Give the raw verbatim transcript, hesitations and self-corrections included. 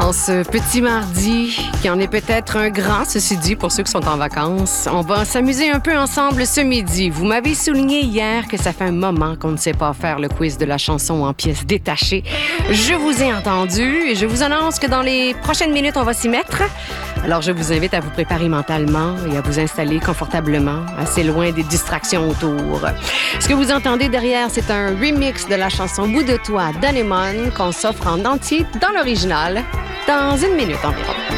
En ce petit mardi, qui en est peut-être un grand, ceci dit, pour ceux qui sont en vacances, on va s'amuser un peu ensemble ce midi. Vous m'avez souligné hier que ça fait un moment qu'on ne sait pas faire le quiz de la chanson en pièces détachées. Je vous ai entendu et je vous annonce que dans les prochaines minutes, on va s'y mettre. Alors, je vous invite à vous préparer mentalement et à vous installer confortablement, assez loin des distractions autour. Ce que vous entendez derrière, c'est un remix de la chanson Bout de toi d'Anemone qu'on s'offre en entier dans l'original dans une minute environ.